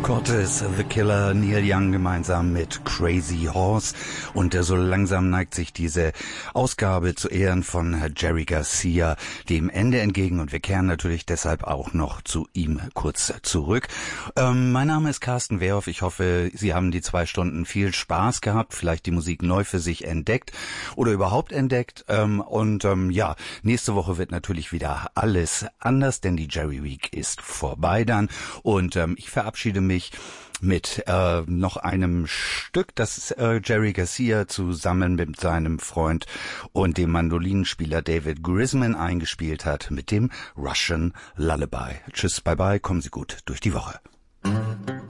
Cortez, The Killer, Neil Young gemeinsam mit Crazy Horse. Und so langsam neigt sich diese Ausgabe zu Ehren von Jerry Garcia dem Ende entgegen. Und wir kehren natürlich deshalb auch noch zu ihm kurz zurück. Mein Name ist Carsten Wehrhoff. Ich hoffe, Sie haben die 2 Stunden viel Spaß gehabt, vielleicht die Musik neu für sich entdeckt oder überhaupt entdeckt. Ja, nächste Woche wird natürlich wieder alles anders, denn die Jerry Week ist vorbei dann. Und ich verabschiede mich mit noch einem Stück, das Jerry Garcia zusammen mit seinem Freund und dem Mandolinenspieler David Grisman eingespielt hat, mit dem Russian Lullaby. Tschüss, bye bye, kommen Sie gut durch die Woche.